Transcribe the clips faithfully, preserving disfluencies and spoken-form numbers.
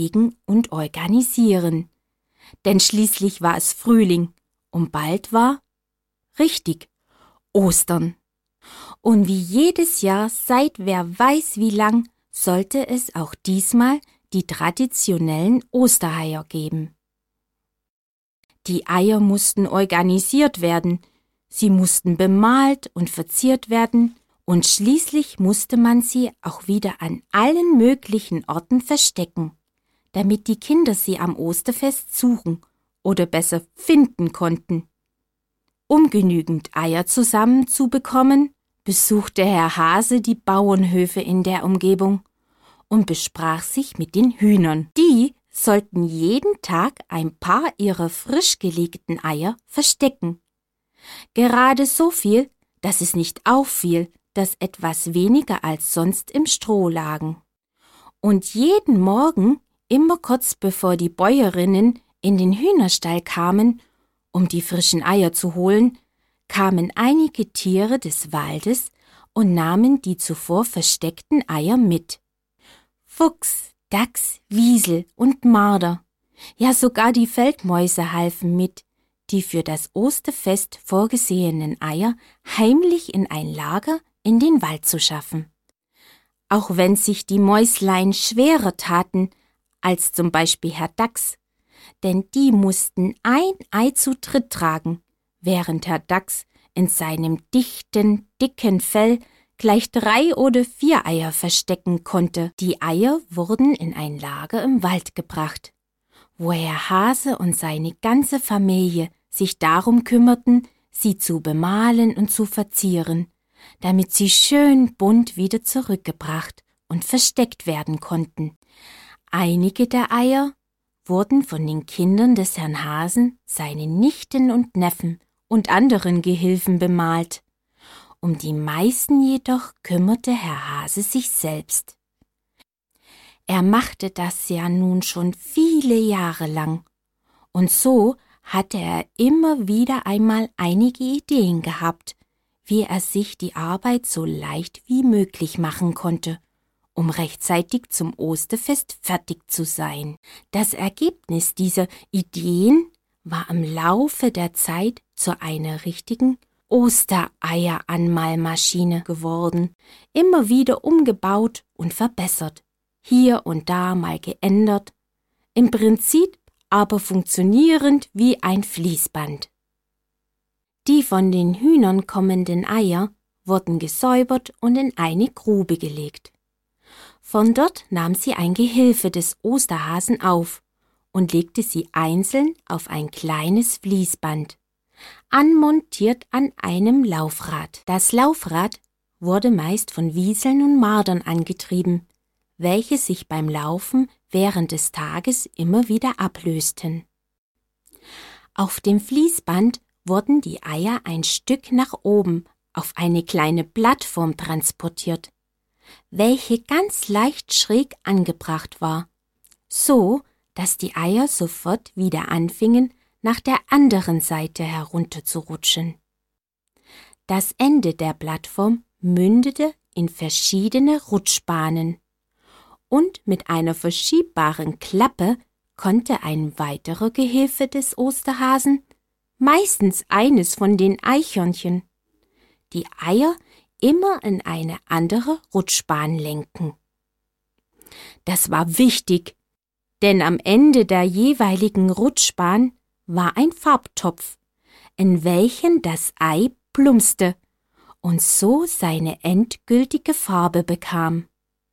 erledigen und organisieren. Denn schließlich war es Frühling und bald war, richtig, Ostern. Und wie jedes Jahr seit wer weiß wie lang sollte es auch diesmal die traditionellen Ostereier geben. Die Eier mussten organisiert werden, sie mussten bemalt und verziert werden und schließlich musste man sie auch wieder an allen möglichen Orten verstecken, damit die Kinder sie am Osterfest suchen oder besser finden konnten. Um genügend Eier zusammenzubekommen, besuchte Herr Hase die Bauernhöfe in der Umgebung und besprach sich mit den Hühnern. Die sollten jeden Tag ein paar ihrer frisch gelegten Eier verstecken. Gerade so viel, dass es nicht auffiel, dass etwas weniger als sonst im Stroh lagen. Und jeden Morgen, immer kurz bevor die Bäuerinnen in den Hühnerstall kamen, um die frischen Eier zu holen, kamen einige Tiere des Waldes und nahmen die zuvor versteckten Eier mit. Fuchs, Dachs, Wiesel und Marder, ja sogar die Feldmäuse halfen mit, die für das Osterfest vorgesehenen Eier heimlich in ein Lager in den Wald zu schaffen. Auch wenn sich die Mäuslein schwerer taten als zum Beispiel Herr Dachs, denn die mussten ein Ei zu dritt tragen, während Herr Dachs in seinem dichten, dicken Fell gleich drei oder vier Eier verstecken konnte. Die Eier wurden in ein Lager im Wald gebracht, wo Herr Hase und seine ganze Familie sich darum kümmerten, sie zu bemalen und zu verzieren, damit sie schön bunt wieder zurückgebracht und versteckt werden konnten. Einige der Eier wurden von den Kindern des Herrn Hasen, seinen Nichten und Neffen und anderen Gehilfen bemalt. Um die meisten jedoch kümmerte Herr Hase sich selbst. Er machte das ja nun schon viele Jahre lang, und so hatte er immer wieder einmal einige Ideen gehabt, wie er sich die Arbeit so leicht wie möglich machen konnte, um rechtzeitig zum Osterfest fertig zu sein. Das Ergebnis dieser Ideen war im Laufe der Zeit zu einer richtigen Ostereier-Anmalmaschine geworden, immer wieder umgebaut und verbessert, hier und da mal geändert, im Prinzip aber funktionierend wie ein Fließband. Die von den Hühnern kommenden Eier wurden gesäubert und in eine Grube gelegt. Von dort nahm sie ein Gehilfe des Osterhasen auf und legte sie einzeln auf ein kleines Fließband, anmontiert an einem Laufrad. Das Laufrad wurde meist von Wieseln und Mardern angetrieben, welche sich beim Laufen während des Tages immer wieder ablösten. Auf dem Fließband wurden die Eier ein Stück nach oben auf eine kleine Plattform transportiert, welche ganz leicht schräg angebracht war, so dass die Eier sofort wieder anfingen, nach der anderen Seite herunterzurutschen. Das Ende der Plattform mündete in verschiedene Rutschbahnen, und mit einer verschiebbaren Klappe konnte ein weiterer Gehilfe des Osterhasen, meistens eines von den Eichhörnchen, die Eier immer in eine andere Rutschbahn lenken. Das war wichtig, denn am Ende der jeweiligen Rutschbahn war ein Farbtopf, in welchen das Ei plumpste und so seine endgültige Farbe bekam.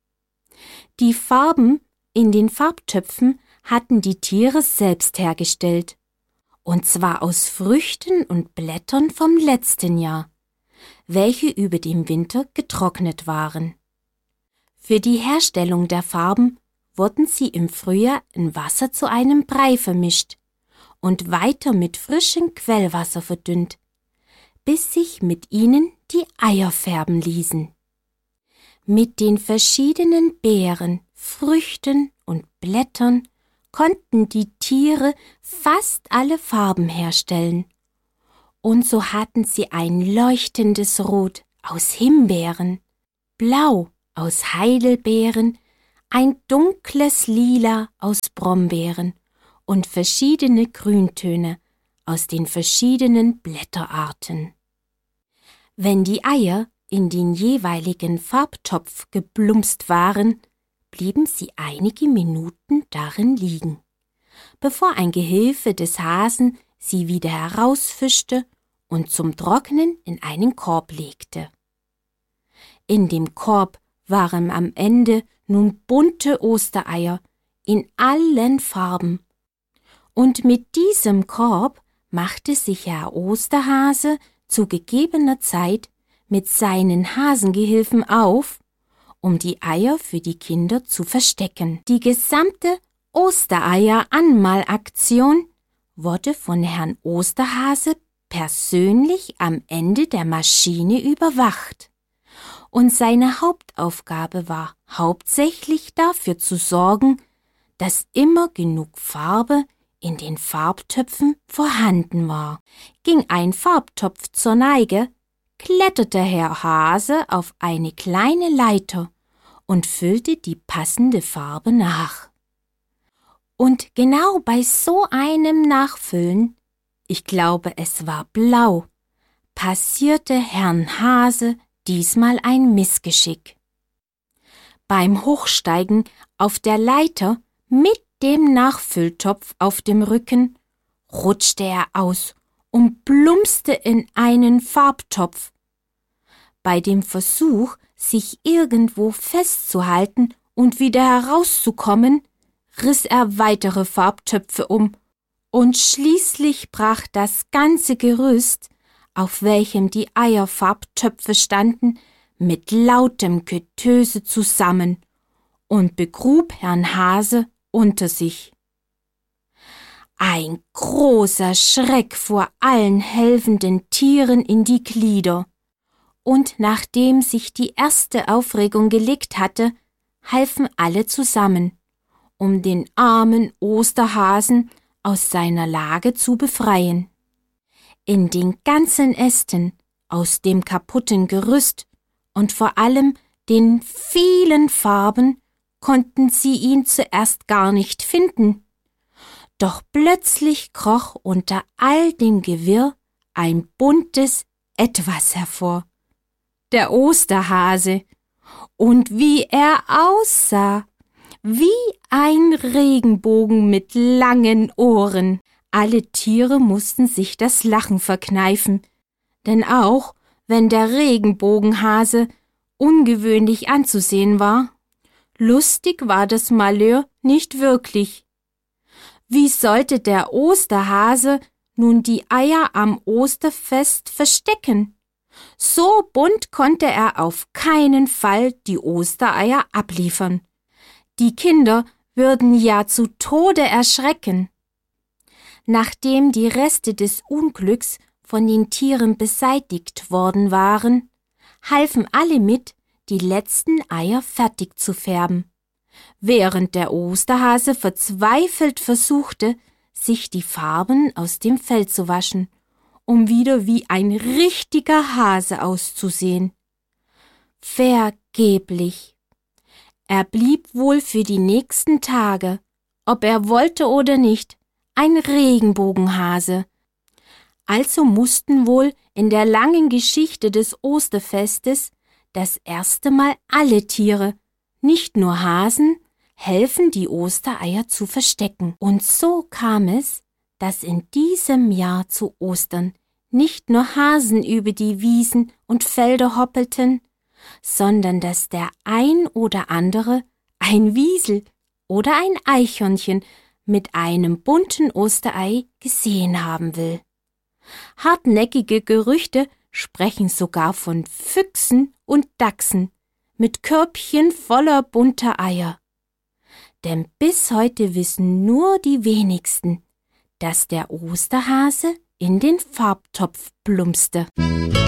Die Farben in den Farbtöpfen hatten die Tiere selbst hergestellt, und zwar aus Früchten und Blättern vom letzten Jahr, welche über den Winter getrocknet waren. Für die Herstellung der Farben wurden sie im Frühjahr in Wasser zu einem Brei vermischt und weiter mit frischem Quellwasser verdünnt, bis sich mit ihnen die Eier färben ließen. Mit den verschiedenen Beeren, Früchten und Blättern konnten die Tiere fast alle Farben herstellen, und so hatten sie ein leuchtendes Rot aus Himbeeren, Blau aus Heidelbeeren, ein dunkles Lila aus Brombeeren und verschiedene Grüntöne aus den verschiedenen Blätterarten. Wenn die Eier in den jeweiligen Farbtopf geplumpst waren, blieben sie einige Minuten darin liegen, bevor ein Gehilfe des Hasen sie wieder herausfischte und zum Trocknen in einen Korb legte. In dem Korb waren am Ende nun bunte Ostereier in allen Farben, und mit diesem Korb machte sich Herr Osterhase zu gegebener Zeit mit seinen Hasengehilfen auf, um die Eier für die Kinder zu verstecken. Die gesamte Ostereier-Anmalaktion wurde von Herrn Osterhase persönlich am Ende der Maschine überwacht, und seine Hauptaufgabe war hauptsächlich dafür zu sorgen, dass immer genug Farbe in den Farbtöpfen vorhanden war. Ging ein Farbtopf zur Neige, kletterte Herr Hase auf eine kleine Leiter und füllte die passende Farbe nach. Und genau bei so einem Nachfüllen, ich glaube es war blau, passierte Herrn Hase diesmal ein Missgeschick. Beim Hochsteigen auf der Leiter mit dem Nachfülltopf auf dem Rücken rutschte er aus und plumpste in einen Farbtopf. Bei dem Versuch, sich irgendwo festzuhalten und wieder herauszukommen, riss er weitere Farbtöpfe um, und schließlich brach das ganze Gerüst, auf welchem die Eierfarbtöpfe standen, mit lautem Getöse zusammen und begrub Herrn Hase unter sich. Ein großer Schreck fuhr allen helfenden Tieren in die Glieder, und nachdem sich die erste Aufregung gelegt hatte, halfen alle zusammen, um den armen Osterhasen aus seiner Lage zu befreien. In den ganzen Ästen, aus dem kaputten Gerüst und vor allem den vielen Farben konnten sie ihn zuerst gar nicht finden. Doch plötzlich kroch unter all dem Gewirr ein buntes Etwas hervor. Der Osterhase. Und wie er aussah! Wie ein Regenbogen mit langen Ohren. Alle Tiere mussten sich das Lachen verkneifen, denn auch wenn der Regenbogenhase ungewöhnlich anzusehen war, lustig war das Malheur nicht wirklich. Wie sollte der Osterhase nun die Eier am Osterfest verstecken? So bunt konnte er auf keinen Fall die Ostereier abliefern. Die Kinder würden ja zu Tode erschrecken. Nachdem die Reste des Unglücks von den Tieren beseitigt worden waren, halfen alle mit, die letzten Eier fertig zu färben, während der Osterhase verzweifelt versuchte, sich die Farben aus dem Fell zu waschen, um wieder wie ein richtiger Hase auszusehen. Vergeblich. Er blieb wohl für die nächsten Tage, ob er wollte oder nicht, ein Regenbogenhase. Also mussten wohl in der langen Geschichte des Osterfestes das erste Mal alle Tiere, nicht nur Hasen, helfen, die Ostereier zu verstecken. Und so kam es, dass in diesem Jahr zu Ostern nicht nur Hasen über die Wiesen und Felder hoppelten, sondern dass der ein oder andere ein Wiesel oder ein Eichhörnchen mit einem bunten Osterei gesehen haben will. Hartnäckige Gerüchte sprechen sogar von Füchsen und Dachsen mit Körbchen voller bunter Eier. Denn bis heute wissen nur die wenigsten, dass der Osterhase in den Farbtopf plumpste.